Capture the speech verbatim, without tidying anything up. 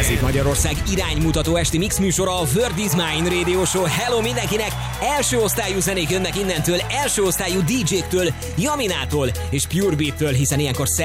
Következik Magyarország iránymutató esti mix műsora, a World is Mine Radio Show. Hello mindenkinek! Első osztályú zenék jönnek innentől, első osztályú dé jéktől, Jaminától és Pure Beat-től, hiszen ilyenkor